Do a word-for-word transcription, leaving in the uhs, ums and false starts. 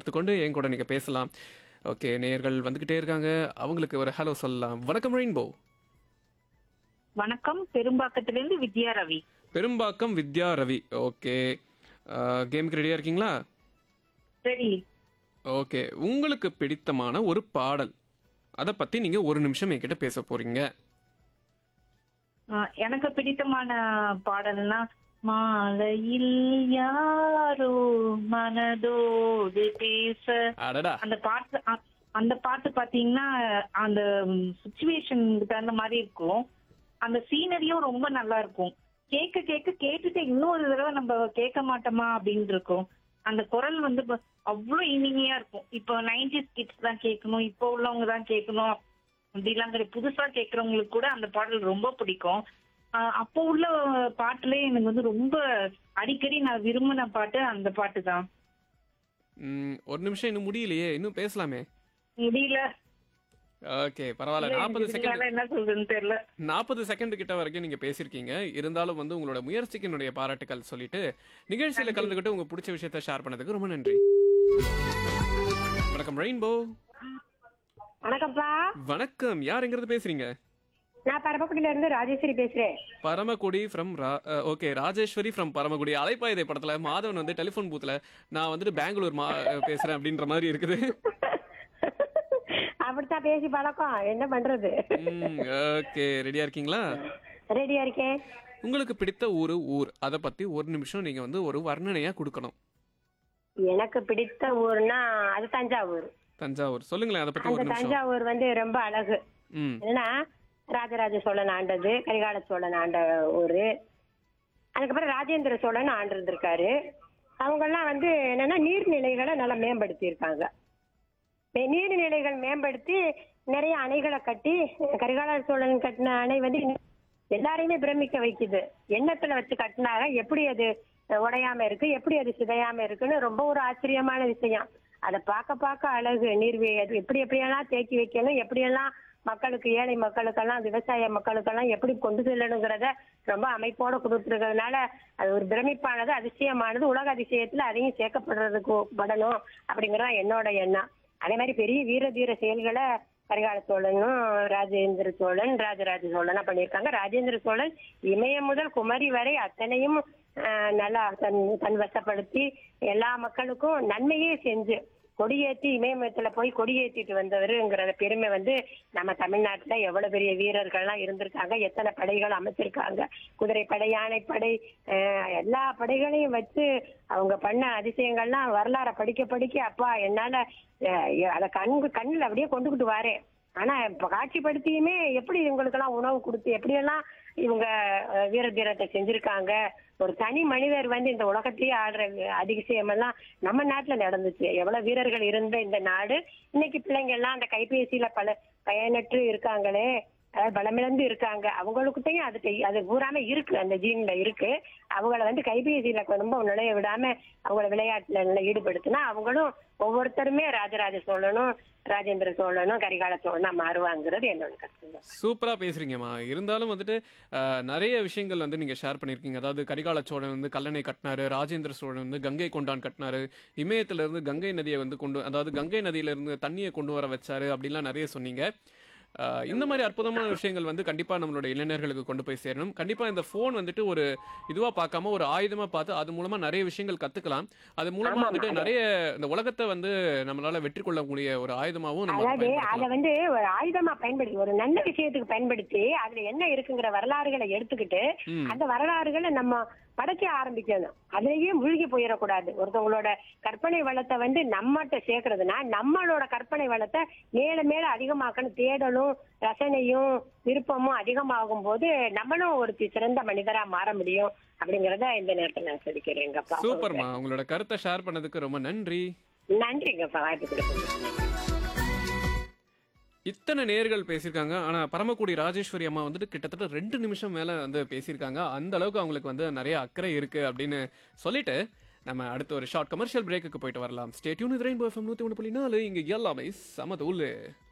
எடுத்துக்கொண்டு என் கூட நீங்க பேசலாம். ஓகே, நேயர்கள் வந்துகிட்டே இருக்காங்க. அவங்களுக்கு ஒரு ஹலோ சொல்லலாம். வணக்கம் ரெயின்போ. வணக்கம், பெரும்பாக்கத்திலிருந்து வித்யா ரவி. பெரும்பாக்கம் வித்யா ரவி. ஓகே, கேமுக்கு ரெடியா இருக்கீங்களா? சரி. ஓகே, உங்களுக்கு பிடித்தமான ஒரு பாடல், அதை பத்தி நீங்க ஒரு நிமிஷம் என்கிட்ட பேச போறீங்க. அஹ், எனக்கு பிடித்தமான பாடல்னா மாலையில் யாரோ மனதோடு பேச. அடடா. அந்த பாட்டு அ- அந்த பாட்டு பாத்தீங்கன்னா அந்த சுச்சுவேஷனுக்கு தகுந்த மாதிரி இருக்கும். அந்த சீனரியும் ரொம்ப நல்லா இருக்கும். கேட்க கேட்க கேட்டுட்டு இன்னொரு தடவை நம்ம கேட்க மாட்டோமா அப்படின்னு இருக்கும். அந்த குரல் வந்து ப- அவ்வளவு இனிமையா இருக்கும். இப்போ நைன்டிஸ் கிட்ஸ் தான் கேட்கணும், இப்போ உள்ளவங்க தான் கேட்கணும் அப்படிலாம் கிடையாது. புதுசா கேட்கறவங்களுக்கு கூட அந்த பாடல் ரொம்ப பிடிக்கும். ஆஹ் அப்போ உள்ள பாட்டுல எனக்கு வந்து ரொம்ப அடிக்கடி நான் விரும்பின பாட்டு அந்த பாட்டு தான். ம், ஒரு நிமிஷம் இன்னும் முடியலையே, இன்னும் பேசலாமே. முடியல. ஓகே, பரவாயில்ல. நாற்பது இதுக்கு செகண்ட் மேல என்ன சொல்றதுன்னு தெரியல. நாற்பது செகண்ட் கிட்ட வரைக்கும் நீங்க பேசியிருக்கீங்க. இருந்தாலும் வந்து உங்களோட முயற்சிக்கு என்னுடைய பாராட்டுக்கள் சொல்லிட்டு நிகழ்ச்சியில கலந்துக்கிட்டு உங்க பிடிச்ச விஷயத்த ஷேர் பண்ணதுக்கு ரொம்ப நன்றி. வணக்கம் ரெயின்போ. வணக்கம்ப்பா. வணக்கம், யாருங்கிறது பேசுறீங்க? நான் பரமக்குடியில இருந்து ராஜேஸ்வரி பேசுறேன். Paramakudi from okay, Rajeswari from Paramakudi. அலைப்பாயுதை படத்துல மாதவன் வந்து டெலிஃபோன் பூத்துல நான் வந்துட்டு பெங்களூர் மா பேசுறேன் அப்படின்ற மாதிரி இருக்குது. அப்படித்தான் பேசி பழக்கம், என்ன பண்றது. ஓகே, ரெடியா இருக்கீங்களா? ரெடியா இருக்கேன். உங்களுக்கு பிடித்த ஒரு ஊர், அதை பத்தி ஒரு நிமிஷம் நீங்க வந்து ஒரு வர்ணனையா கொடுக்கணும். எனக்கு பிடித்த ஊர்னா அது தஞ்சாவூர். தஞ்சாவூர் சொல்லுங்களேன், அதை பத்தி அந்த ஒரு நிமிஷம். தஞ்சாவூர் வந்து ரொம்ப அழகு. ம், என்னன்னா ராஜராஜ சோழன் ஆண்டது, கரிகால சோழன் ஆண்ட ஊரு. அதுக்கப்புறம் ராஜேந்திர சோழன் ஆண்டு இருந்திருக்காரு. அவங்கெல்லாம் வந்து என்னன்னா நீர்நிலைகளை நல்லா மேம்படுத்தி இருக்காங்க. நீர்நிலைகள் மேம்படுத்தி நிறைய அணைகளை கட்டி, கரிகால சோழன் கட்டின அணை வந்து எல்லாரையுமே பிரமிக்க வைக்குது. எண்ணத்துல வச்சு கட்டினாங்க, எப்படி அது உடையாம இருக்கு, எப்படி அது சிதையாம இருக்குன்னு ரொம்ப ஒரு ஆச்சரியமான விஷயம். அதை பார்க்க பார்க்க அழகு. நீர்வே அது எப்படி எப்படியெல்லாம் தேக்கி வைக்கணும், எப்படியெல்லாம் மக்களுக்கு, ஏழை மக்களுக்கெல்லாம், விவசாய மக்களுக்கெல்லாம் எப்படி கொண்டு செல்லணுங்கிறத ரொம்ப அமைப்போட கொடுத்துருக்கிறதுனால அது ஒரு பிரமிப்பானது, அதிசயமானது. உலக அதிசயத்துல அதையும் சேர்க்கப்படுறதுக்கு படணும் அப்படிங்கறதான் என்னோட எண்ணம். அதே மாதிரி பெரிய வீர தீர செயல்களை கரிகால சோழனும் ராஜேந்திர சோழன் ராஜராஜ சோழனா பண்ணியிருக்காங்க. ராஜேந்திர சோழன் இமயம் முதல் குமரி வரை அத்தனையும் ஆஹ் நல்லா தன் தன் வசப்படுத்தி எல்லா மக்களுக்கும் நன்மையே செஞ்சு கொடியேற்றி இமயமயத்துல போய் கொடியேற்றிட்டு வந்தவருங்கிற பெருமை வந்து நம்ம தமிழ்நாட்டுல எவ்வளவு பெரிய வீரர்கள்லாம் இருந்திருக்காங்க, எத்தனை படைகள் அமைச்சிருக்காங்க, குதிரைப்படை, யானைப்படை, ஆஹ் எல்லா படைகளையும் வச்சு அவங்க பண்ண அதிசயங்கள்லாம் வரலாற படிக்க படிக்க அப்பா என்னால அதை கண் கண்ணில் அப்படியே கொண்டுகிட்டு வரேன். ஆனா இப்ப காட்சிப்படுத்தியுமே எப்படி இவங்களுக்கு எல்லாம் உணவு கொடுத்து எப்படியெல்லாம் இவங்க வீர தீரத்தை செஞ்சிருக்காங்க. ஒரு தனி மனிதர் வந்து இந்த உலகத்தையே ஆடுற அதிசயம் எல்லாம் நம்ம நாட்டுல நடந்துச்சு. எவ்வளவு வீரர்கள் இருந்த இந்த நாடு இன்னைக்கு பிள்ளைங்க எல்லாம் அந்த கைபேசியில பல பயனற்று இருக்காங்களே, அதாவது பலமிழந்து இருக்காங்க. அவங்களுக்கிட்டையும் அது அது பூராம இருக்கு, அந்த ஜீன்ல இருக்கு. அவங்கள வந்து கைபேசியில ரொம்ப நுழைய விடாம அவங்கள விளையாட்டுல நல்லா ஈடுபடுத்தினா அவங்களும் ஒவ்வொருத்தருமே ராஜராஜ சோழனும் ராஜேந்திர சோழனும் கரிகால சோழனா மாறுவாங்கிறது என்னோட கருத்து. சூப்பரா பேசுறீங்கம்மா. இருந்தாலும் வந்துட்டு அஹ், நிறைய விஷயங்கள் வந்து நீங்க ஷேர் பண்ணிருக்கீங்க. அதாவது கரிகால சோழன் வந்து கல்லணை கட்டினாரு, ராஜேந்திர சோழன் வந்து கங்கை கொண்டான் கட்டினாரு, இமயத்துல இருந்து கங்கை நதியை வந்து கொண்டு, அதாவது கங்கை நதியில இருந்து தண்ணியை கொண்டு வர வச்சாரு அப்படின்லாம் நிறைய சொன்னீங்க. அஹ், இந்த மாதிரி அற்புதமான விஷயங்கள் வந்து கண்டிப்பா நம்மளோட இளைஞர்களுக்கு கொண்டு போய் சேரணும். கண்டிப்பா இந்த போன் வந்துட்டு ஒரு இதுவா பார்க்காம ஒரு ஆயுதமா பார்த்து அது மூலமா நிறைய விஷயங்கள் கத்துக்கலாம். அது மூலமா வந்துட்டு நிறைய இந்த உலகத்தை வந்து நம்மளால வெற்றி கொள்ளக்கூடிய ஒரு ஆயுதமாவும் நம்ம அதாவது அதை பயன்படுத்தலாம். வந்து ஒரு ஆயுதமா பயன்படுத்தி ஒரு நல்ல விஷயத்துக்கு பயன்படுத்தி அதுல என்ன இருக்குங்கிற வரலாறுகளை எடுத்துக்கிட்டு ம். அந்த வரலாறுகளை நம்ம படைக்க ஆரம்பிக்கணும். அதுலயே மூழ்கி போயிடக்கூடாது. ஒருத்தவங்களோட கற்பனை வளத்தை வந்து நம்மகிட்ட சேர்க்கறதுனா நம்மளோட கற்பனை வளத்தை மேல மேல அதிகமாக்கணும். தேடலும் ரசனையும் விருப்பமும் அதிகமாகும் போது நம்மளும் ஒரு சிறந்த மனிதரா மாற முடியும் அப்படிங்கறத இந்த நேரத்தில் நான் சொல்லிக்கிறேங்கப்பா. சூப்பர்மா, உங்களோட கருத்தை ஷேர் பண்ணதுக்கு ரொம்ப நன்றி. நன்றிங்கப்பா, வாய்ப்பு கொடுங்க. இத்தனை நேர்கள் பேசியிருக்காங்க. ஆனா பரமக்குடி ராஜேஸ்வரி அம்மா வந்துட்டு கிட்டத்தட்ட ரெண்டு நிமிஷம் மேல வந்து பேசியிருக்காங்க. அந்த அளவுக்கு அவங்களுக்கு வந்து நிறைய அக்கறை இருக்கு அப்படின்னு சொல்லிட்டு நம்ம அடுத்த ஒரு ஷார்ட் கமர்ஷியல் பிரேக்குக்கு போயிட்டு வரலாம். Stay tune. இது ரெயின்போ எஃப்எம் நூத்தி ஒன்று புள்ளி நாலு. இங்க எல்லாமே சமதூள்.